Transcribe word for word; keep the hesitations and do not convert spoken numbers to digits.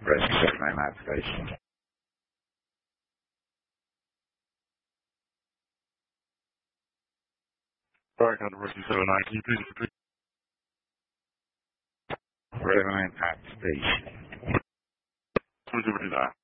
Rescue seven nine nine station. Sorry, Contact Rescue seven nine. Can you please repeat? Red Line at station. twenty-two fifty-nine.